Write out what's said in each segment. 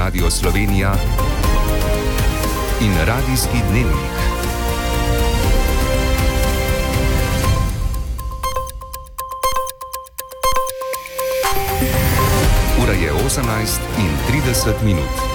Radio Slovenija in Radijski dnevnik. Ura je 18:30.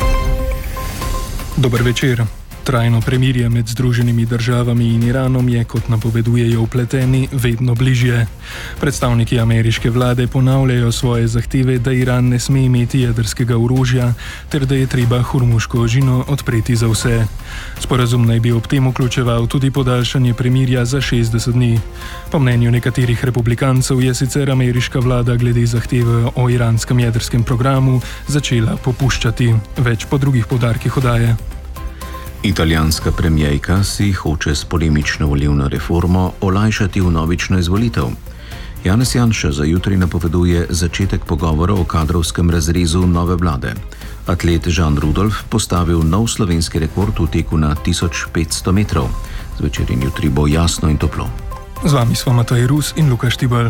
Dober večer. Trajno premirje med Združenimi državami in Iranom je, kot napovedujejo vpleteni, vedno bližje. Predstavniki ameriške vlade ponavljajo svoje zahteve, da Iran ne sme imeti jedrskega orožja, ter da je treba Hormuško ožino odpreti za vse. Sporazum naj bi ob tem vključeval tudi podaljšanje premirja za 60 dni. Po mnenju nekaterih republikancev je sicer ameriška vlada glede zahteve o iranskem jedrskem programu začela popuščati. Več po drugih poudarkih oddaje. Italijanska premijerka si hoče s polemično volilno reformo olajšati vnovično izvolitev. Janez Janša za jutri napoveduje začetek pogovorov o kadrovskem razrezu nove vlade. Atlet Žan Rudolf postavil nov slovenski rekord v teku na 1500 metrov. Zvečer in jutri bo jasno in toplo. Z vami smo Matej Rus in Luka Štibelj.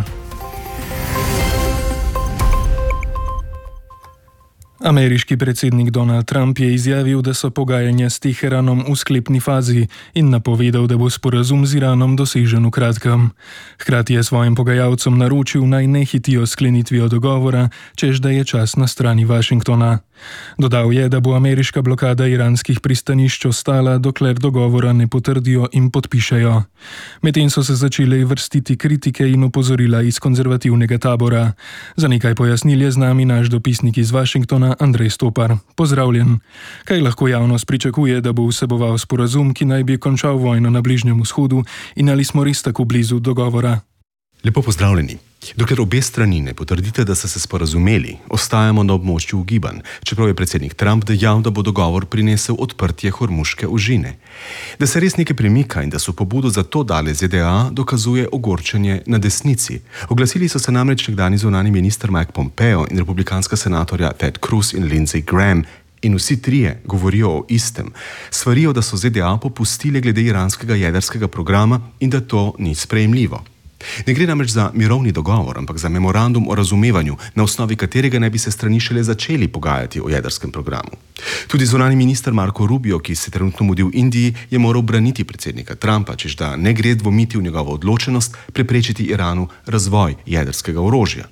Ameriški predsednik Donald Trump je izjavil, da so pogajanja s Teheranom v sklepni fazi in napovedal, da bo sporazum z Iranom dosežen v kratkem. Hkrati je svojim pogajalcem naročil, naj ne hitijo sklenitvijo dogovora, češ da je čas na strani Washingtona. Dodal je, da bo ameriška blokada iranskih pristanišč ostala, dokler dogovora ne potrdijo in podpišejo. Medtem so se začele vrstiti kritike in opozorila iz konzervativnega tabora. Za nekaj pojasnil je z nami naš dopisnik iz Washingtona, Andrej Stopar. Pozdravljen. Kaj lahko javnost pričakuje, da bo vseboval sporazum, ki naj bi končal vojno na Bližnjem vzhodu, in ali smo res tako blizu dogovora? Lepo pozdravljeni. Dokler obe strani ne potrdite, da so se sporazumeli, ostajamo na območju ugibanj, čeprav je predsednik Trump dejal, da bo dogovor prinesel odprtje Hormuške ožine. Da se res nekaj premika in da so pobudo za to dale ZDA, dokazuje ogorčenje na desnici. Oglasili so se namreč nekdanji zunanji minister Mike Pompeo in republikanska senatorja Ted Cruz in Lindsey Graham. In vsi trije govorijo o istem. Svarijo, da so ZDA popustile glede iranskega jedrskega programa in da to ni sprejemljivo. Ne gre namreč za mirovni dogovor, ampak za memorandum o razumevanju, na osnovi katerega naj bi se strani šele začeli pogajati o jedrskem programu. Tudi zunanji minister Marco Rubio, ki se trenutno mudi v Indiji, je moral braniti predsednika Trumpa, češ da ne gre dvomiti v njegovo odločenost preprečiti Iranu razvoj jedrskega orožja.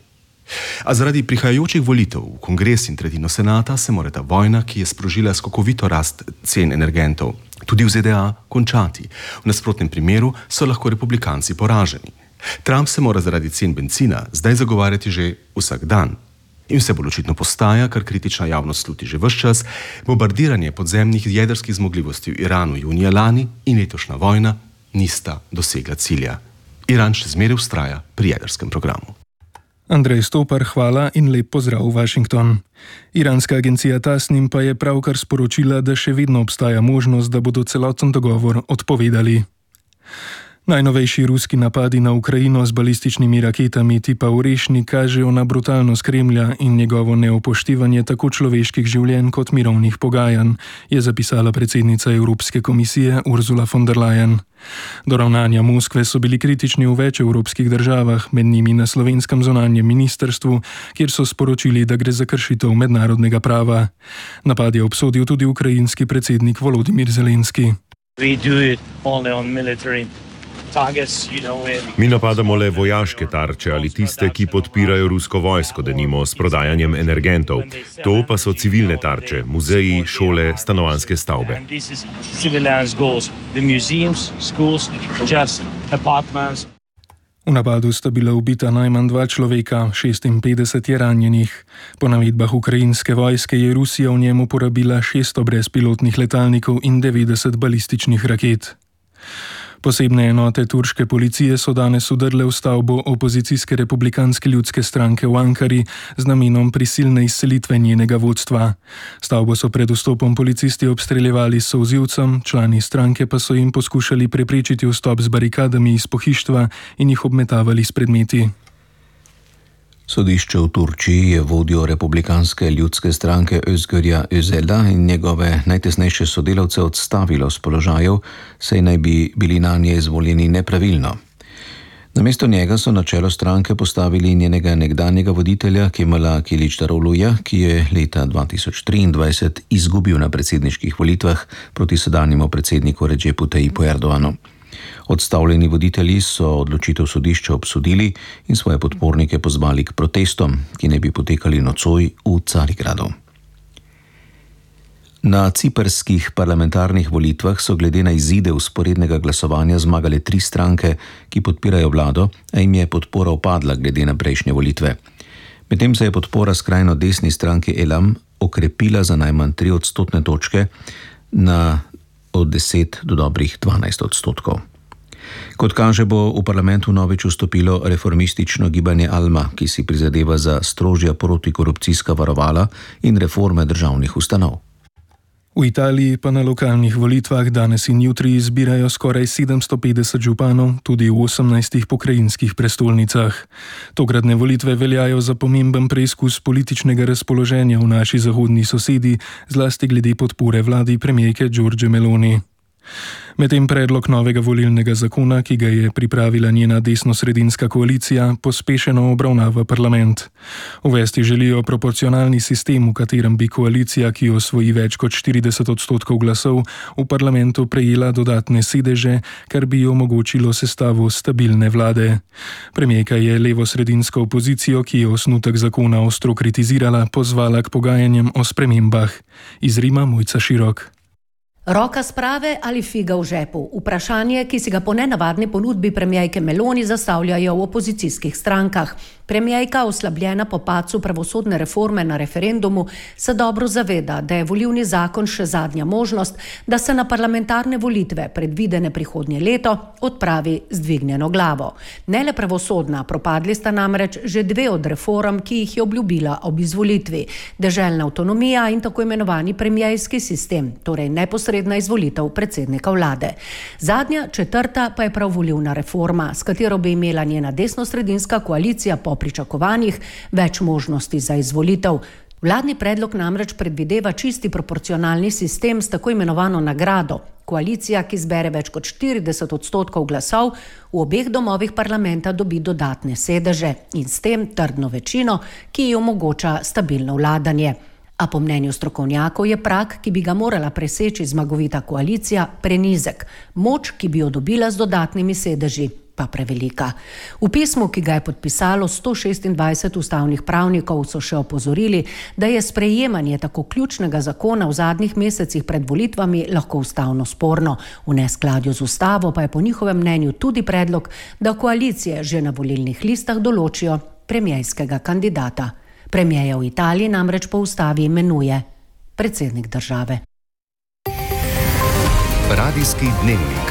A zaradi prihajajočih volitev v kongres in tretjino senata se mora ta vojna, ki je sprožila skokovito rast cen energentov, tudi v ZDA končati. V nasprotnem primeru so lahko republikanci poraženi. Trump se mora zaradi cen bencina zdaj zagovarjati že vsak dan. In vse bolj očitno postaja, kar kritična javnost sluti že ves čas, bombardiranje podzemnih jedrskih zmogljivosti v Iranu junija lani in letošnja vojna nista dosegla cilja. Iran še zmeraj vztraja pri jedrskem programu. Andrej Stopar, hvala in lep pozdrav v Washington. Iranska agencija Tasnim pa je pravkar sporočila, da še vedno obstaja možnost, da bodo celoten dogovor odpovedali. Najnovejši ruski napadi na Ukrajino z balističnimi raketami tipa Orešnik kažejo na brutalnost Kremlja in njegovo neupoštevanje tako človeških življenj kot mirovnih pogajanj, je zapisala predsednica Evropske komisije Ursula von der Leyen. Do ravnanja Moskve so bili kritični v več evropskih državah, med njimi na slovenskem zunanjem ministrstvu, kjer so sporočili, da gre za kršitev mednarodnega prava. Napad je obsodil tudi ukrajinski predsednik Volodymyr Zelenski. Mi napadamo le vojaške tarče ali tiste, ki podpirajo rusko vojsko, denimo s prodajanjem energentov. To pa so civilne tarče, muzeji, šole, stanovanjske stavbe. V napadu sta bila ubita najmanj 2 človeka, 56 je ranjenih. Po navedbah ukrajinske vojske je Rusija v njem uporabila 600 brezpilotnih letalnikov in 90 balističnih raket. Posebne enote turške policije so danes vdrle v stavbo opozicijske republikanske ljudske stranke v Ankari z namenom prisilne izselitve njenega vodstva. Stavbo so pred vstopom policisti obstreljevali s solzivcem, člani stranke pa so jim poskušali preprečiti vstop z barikadami iz pohištva in jih obmetavali s predmeti. Sodišče v Turčiji je vodjo republikanske ljudske stranke Özgürja Özela in njegove najtesnejše sodelavce odstavilo s položajev, saj naj bi bili nanje izvoljeni nepravilno. Namesto njega so na čelo stranke postavili njenega nekdanjega voditelja Kemala Kiličdarogluja, ki je leta 2023 izgubil na predsedniških volitvah proti sedanjemu predsedniku Redžepu Tayyipu Erdoganu. Odstavljeni voditelji so odločitev sodišča obsodili in svoje podpornike pozvali k protestom, ki ne bi potekali nocoj v Carigradu. Na ciprskih parlamentarnih volitvah so glede na izide vzporednega glasovanja zmagale 3 stranke, ki podpirajo vlado, a jim je podpora upadla glede na prejšnje volitve. Medtem se je podpora skrajno desni stranki Elam okrepila za najmanj 3 odstotne točke na od 10 do dobrih 12 odstotkov. Kot kaže, bo v parlamentu novič vstopilo reformistično gibanje Alma, ki si prizadeva za strožja protikorupcijska varovala in reforme državnih ustanov. V Italiji pa na lokalnih volitvah danes in jutri izbirajo skoraj 750 županov, tudi v 18 pokrajinskih prestolnicah. Tokratne volitve veljajo za pomemben preizkus političnega razpoloženja v naši zahodni sosedi, zlasti glede podpore vladi premierke Giorgie Meloni. Medtem predlog novega volilnega zakona, ki ga je pripravila njena desno-sredinska koalicija, pospešeno obravnava parlament. Uvesti želijo proporcionalni sistem, v katerem bi koalicija, ki osvoji več kot 40 odstotkov glasov, v parlamentu prejela dodatne sedeže, kar bi omogočilo sestavo stabilne vlade. Premierka je levo-sredinsko opozicijo, ki je osnutek zakona ostro kritizirala, pozvala k pogajanjem o spremembah. Iz Rima Mojca Širok. Roka sprave ali figa v žepu? Vprašanje, ki si ga po nenavadni ponudbi premierke Meloni zastavljajo v opozicijskih strankah. Premierka, oslabljena po padcu pravosodne reforme na referendumu, se dobro zaveda, da je volilni zakon še zadnja možnost, da se na parlamentarne volitve, predvidene prihodnje leto, odpravi z dvignjeno glavo. Ne le pravosodna, propadli sta namreč že 2 od reform, ki jih je obljubila ob izvolitvi. Deželna avtonomija in tako imenovani premierski sistem, torej neposredna izvolitev predsednika vlade. Zadnja, 4. pa je prav volilna reforma, s katero bi imela njena desno-sredinska koalicija po pričakovanjih več možnosti za izvolitev. Vladni predlog namreč predvideva čisti proporcionalni sistem s tako imenovano nagrado. Koalicija, ki zbere več kot 40 odstotkov glasov, v obeh domovih parlamenta dobi dodatne sedeže in s tem trdno večino, ki ji omogoča stabilno vladanje. A po mnenju strokovnjakov je prag, ki bi ga morala preseči zmagovita koalicija, prenizek. Moč, ki bi jo dobila z dodatnimi sedeži, pa prevelika. V pismu, ki ga je podpisalo 126 ustavnih pravnikov, so še opozorili, da je sprejemanje tako ključnega zakona v zadnjih mesecih pred volitvami lahko ustavno sporno. V neskladju z ustavo pa je po njihovem mnenju tudi predlog, da koalicije že na volilnih listah določijo premierskega kandidata. Premierja v Italiji namreč po ustavi imenuje predsednik države. Radijski dnevnik.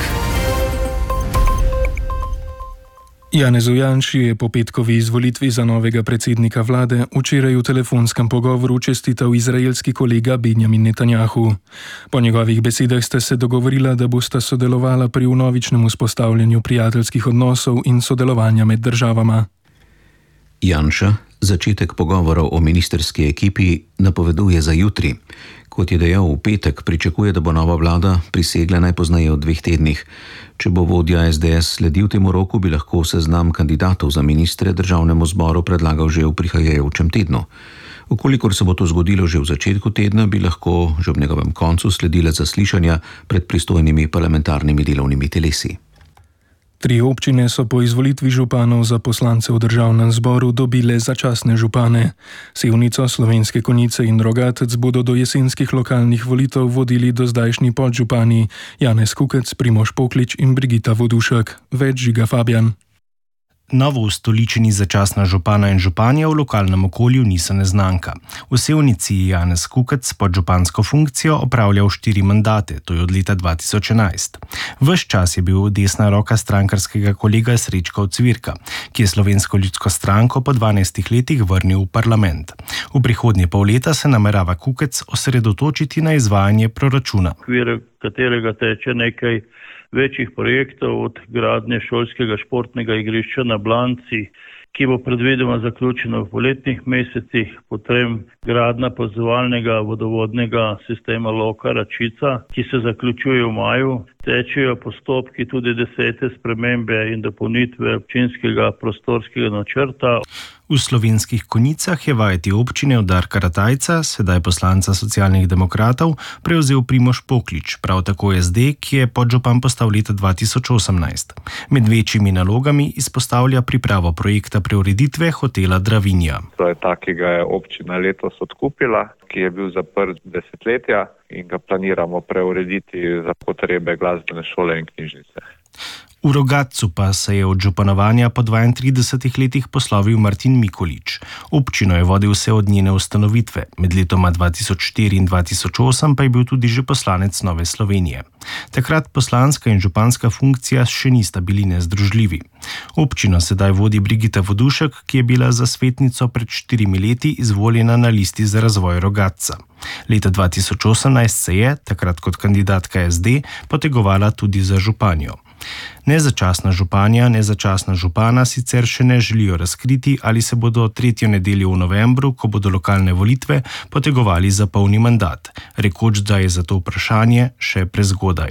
Janezu Janši je po petkovi izvolitvi za novega predsednika vlade včeraj v telefonskem pogovoru čestital izraelski kolega Benjamin Netanjahu. Po njegovih besedah sta se dogovorila, da bosta sodelovala pri vnovičnem vzpostavljanju prijateljskih odnosov in sodelovanja med državama. Janša začetek pogovorov o ministerski ekipi napoveduje za jutri. Kot je dejal v petek, pričakuje, da bo nova vlada prisegla najpozneje v 2 tednih. Če bo vodja SDS sledil temu roku, bi lahko seznam kandidatov za ministre državnemu zboru predlagal že v prihajajočem tednu. Vkolikor se bo to zgodilo že v začetku tedna, bi lahko že ob njegovem koncu sledile zaslišanja pred pristojnimi parlamentarnimi delovnimi telesi. 3 občine so po izvolitvi županov za poslance v državnem zboru dobile začasne župane. Sevnico, Slovenske Konjice in Rogatec bodo do jesenskih lokalnih volitev vodili dozdajšnji podžupani Janez Kukec, Primož Poklič in Brigita Vodušek. Več Žiga Fabjan. Novo ustoličeni začasna župana in županja v lokalnem okolju niso neznanka. V Sevnici je Janez Kukec podžupansko funkcijo opravljal 4 mandate, to je od leta 2011. Ves čas je bil desna roka strankarskega kolega Srečka Ocvirka, ki je Slovensko ljudsko stranko po 12 letih vrnil v parlament. V prihodnje pol leta se namerava Kukec osredotočiti na izvajanje proračuna. V okviru katerega teče nekaj večjih projektov, od gradnje šolskega športnega igrišča na Blanci ki bo predvidoma zaključeno v poletnih mesecih, potem gradnja povezovalnega vodovodnega sistema Loka-Račica, ki se zaključuje v maju. Tečejo postopki tudi 10. spremembe in dopolnitve občinskega prostorskega načrta. V Slovenskih Konjicah je vajeti občine od Darka Ratajca, sedaj poslanca Socialnih demokratov, prevzel Primož Poklič, prav tako SD, ki je podžupan postal leta 2018. Med večjimi nalogami izpostavlja pripravo projekta preureditve hotela Dravinja. To je ta, ki ga je občina letos odkupila, ki je bil zaprt desetletja in ga planiramo preurediti za potrebe glasbene šole in knjižnice. V Rogatcu pa se je od županovanja po 32 letih poslovil Martin Mikolič. Občino je vodil vse od njene ustanovitve, med letoma 2004 in 2008 pa je bil tudi že poslanec Nove Slovenije. Takrat poslanska in županska funkcija še nista bili nezdružljivi. Občino sedaj vodi Brigita Vodušek, ki je bila za svetnico pred 4 leti izvoljena na listi za razvoj Rogatca. Leta 2018 se je, takrat kot kandidatka SD, potegovala tudi za županjo. Nezačasna županja, nezačasna župana sicer še ne želijo razkriti, ali se bodo 3. nedeljo v novembru, ko bodo lokalne volitve, potegovali za polni mandat, rekoč, da je za to vprašanje še prezgodaj.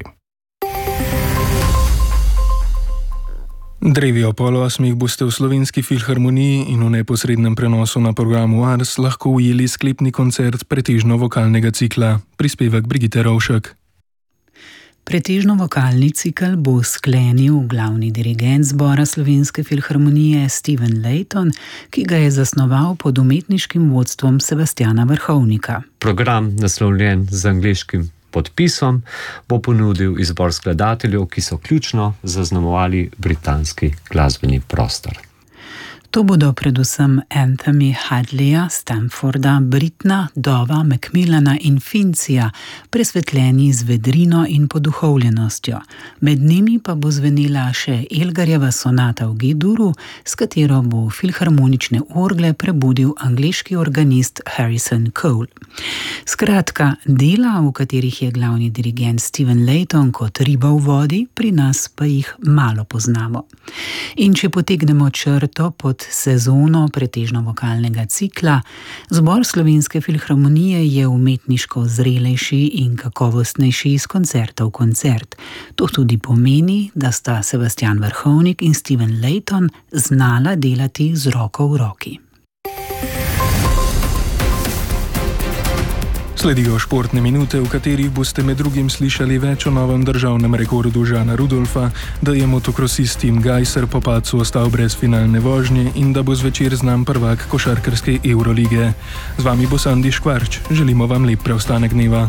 Drevi ob 8 boste v Slovenski filharmoniji in v neposrednem prenosu na programu Ars lahko ujeli sklepni koncert pretežno vokalnega cikla. Prispevek Brigite Rovšek. Pretežno vokalni cikel bo sklenil glavni dirigent zbora Slovenske filharmonije Steven Layton, ki ga je zasnoval pod umetniškim vodstvom Sebastiana Vrhovnika. Program, naslovljen z angleškim podpisom, bo ponudil izbor skladateljev, ki so ključno zaznamovali britanski glasbeni prostor. To bodo predvsem anthemi Hadleya, Stamforda, Britna, Dova, Macmillana in Fincija, presvetljeni z vedrino in poduhovljenostjo. Med njimi pa bo zvenela še Elgarjeva sonata v G-duru, s katero bo filharmonične orgle prebudil angleški organist Harrison Cole. Skratka, dela, v katerih je glavni dirigent Steven Layton kot riba v vodi, pri nas pa jih malo poznamo. In če potegnemo črto pod sezono pretežno vokalnega cikla, zbor Slovenske filharmonije je umetniško zrelejši in kakovostnejši iz koncerta v koncert. To tudi pomeni, da sta Sebastian Vrhovnik in Steven Layton znala delati z roko v roki. Sledijo športne minute, v katerih boste med drugim slišali več o novem državnem rekordu Žana Rudolfa, da je motokrosist Tim Gajser po padcu ostal brez finalne vožnje in da bo zvečer znan prvak košarkarske Eurolige. Z vami bo Sandi Škvarč. Želimo vam lep preostanek dneva.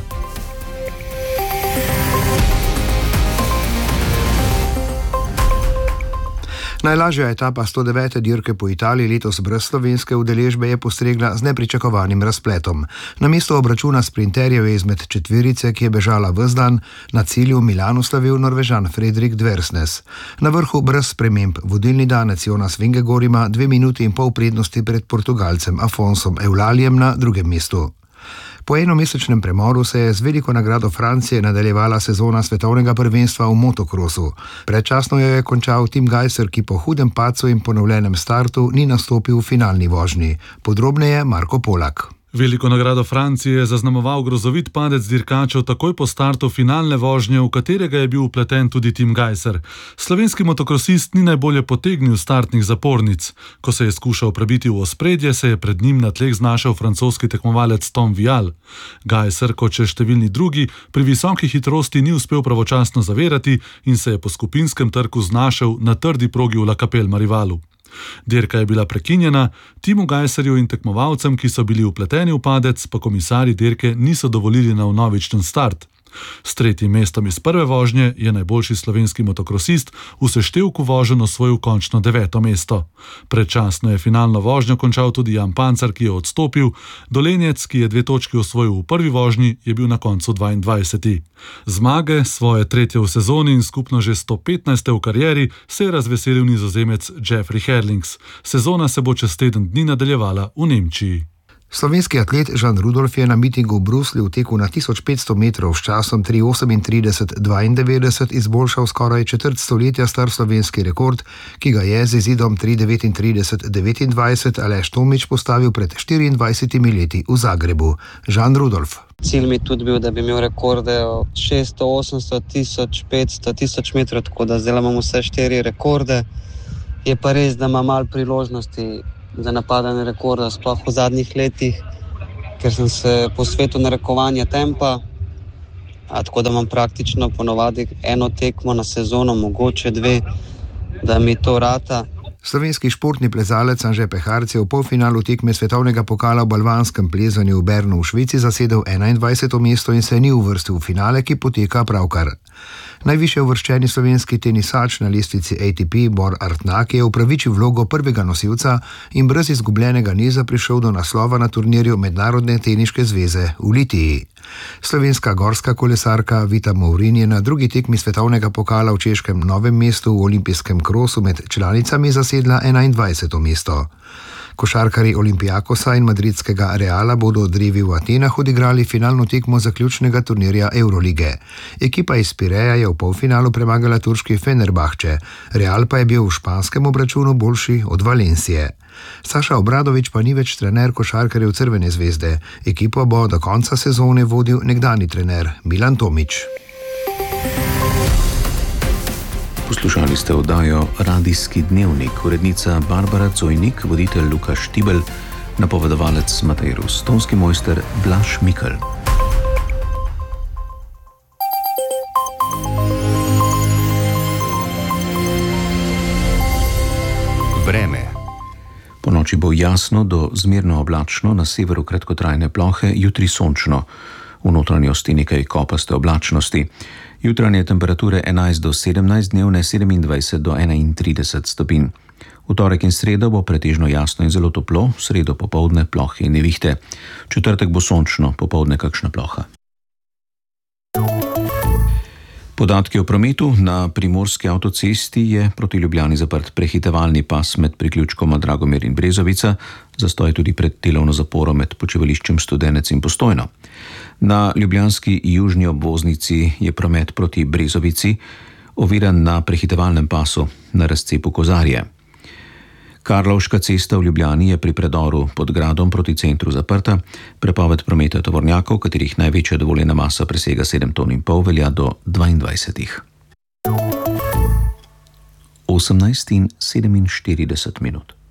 Najlažja etapa 109. dirke po Italiji letos brez slovenske udeležbe je postregla z nepričakovanim razpletom. Namesto obračuna sprinterjev je izmed četverice, ki je bežala ves dan, na cilju v Milanu slavil Norvežan Fredrik Dversnes. Na vrhu brez sprememb vodilni danec Jonas Vingegaard ima 2 minuti in pol prednosti pred Portugalcem Afonsom Eulaljem na drugem mestu. Po enomesečnem premoru se je z veliko nagrado Francije nadaljevala sezona svetovnega prvenstva v motokrosu. Predčasno jo je končal Tim Gajser, ki po hudem padcu in ponovljenem startu ni nastopil v finalni vožnji. Podrobneje Marko Polak. Veliko nagrado Francije je zaznamoval grozovit padec dirkačev takoj po startu finalne vožnje, v katerega je bil vpleten tudi Tim Gajser. Slovenski motokrosist ni najbolje potegnil startnih zapornic. Ko se je skušal prebiti v ospredje, se je pred njim na tleh znašel francoski tekmovalec Tom Vial. Gajser, kot še številni drugi, pri visoki hitrosti ni uspel pravočasno zavirati in se je po skupinskem trku znašel na trdi progi v La Capelle-Marivalu. Dirka je bila prekinjena, Timu Gajserju in tekmovalcem, ki so bili vpleteni v padec, pa komisarji dirke niso dovolili na vnovičen start. S 3. mestom iz prve vožnje je najboljši slovenski motokrosist v seštevku voženj osvojil končno 9. mesto. Predčasno je finalno vožnjo končal tudi Jan Pancar, ki je odstopil, Dolenjec, ki je 2 točki osvojil v prvi vožnji, je bil na koncu 22. Zmage, svoje 3. v sezoni in skupno že 115. v karieri, se je razveselil Nizozemec Jeffrey Herlings. Sezona se bo čez teden dni nadaljevala v Nemčiji. Slovenski atlet Žan Rudolf je na mitingu v Bruslju v teku na 1500 metrov s časom 3:38:92 izboljšal skoraj četrt stoletja star slovenski rekord, ki ga je z izidom 3:39:29 Aleš Tomič postavil pred 24 leti v Zagrebu. Žan Rudolf. Cilj mi je tudi bil, da bi imel rekorde 600, 800, 1000, 500, 1000 metrov, tako da zdaj imamo vse 4 rekorde. Je pa res, da ima malo priložnosti za napadanje rekorda, sploh v zadnjih letih, ker sem se posvetil narekovanju tempa, tako da imam praktično ponovadi eno tekmo na sezono, mogoče 2, da mi to rata. Slovenski športni plezalec Anže Peharc je v polfinalu tekme svetovnega pokala v balvanskem plezanju v Bernu v Švici zasedel 21. mesto in se ni uvrstil v finale, ki poteka pravkar. Najvišje uvrščeni slovenski tenisač na lestvici ATP Bor Artnak je upravičil vlogo prvega nosilca in brez izgubljenega niza prišel do naslova na turnirju Mednarodne teniške zveze v Litiji. Slovenska gorska kolesarka Vita Mourin je na drugi tekmi svetovnega pokala v češkem Novem mestu v olimpijskem krosu med članicami zasedla 21. mesto. Košarkarji Olympiakosa in madridskega Reala bodo od drevi v Atenah odigrali finalno tekmo zaključnega turnirja Eurolige. Ekipa iz Pireja je v polfinalu premagala turški Fenerbahče, Real pa je bil v španskem obračunu boljši od Valencije. Saša Obradović pa ni več trener košarkarjev Crvene zvezde. Ekipo bo do konca sezone vodil nekdanji trener Milan Tomič. Poslušali ste oddajo Radijski dnevnik, urednica Barbara Cojnik, voditelj Luka Štibel, napovedovalec Matej Rus, tonski mojster Blaž Mikl. Vreme. Po noči bo jasno do zmerno oblačno, na severu kratkotrajne plohe, jutri sončno, v notranjosti nekaj kopaste oblačnosti. Jutranje temperature 11 do 17, dnevne 27 do 31 stopinj. V torek in sredo bo pretežno jasno in zelo toplo, v sredo popoldne plohe in nevihte. Četrtek bo sončno, popoldne kakšna ploha. Podatki o prometu. Na primorski avtocesti je proti Ljubljani zaprt prehitevalni pas med priključkoma Dragomir in Brezovica, zastoj tudi pred delovno zaporo med počivališčem Studenec in Postojno. Na ljubljanski južni obvoznici je promet proti Brezovici oviran na prehitevalnem pasu na razcepu Kozarje. Karlovška cesta v Ljubljani je pri predoru pod gradom proti centru zaprta, prepoved prometa tovornjakov, katerih največja dovoljena masa presega 7,5 ton, velja do 22. 18:47 minut.